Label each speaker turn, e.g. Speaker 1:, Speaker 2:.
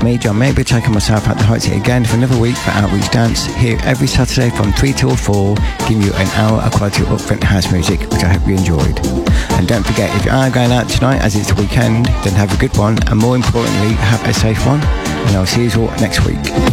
Speaker 1: me, John Maybury, taking myself out the Heights here again for another week for Outreach Dance, here every Saturday from 3 till 4, giving you an hour of quality upfront house music, which I hope you enjoyed. And don't forget, if you are going out tonight, as it's the weekend, then have a good one, and more importantly, have a safe one. And I'll see you all next week.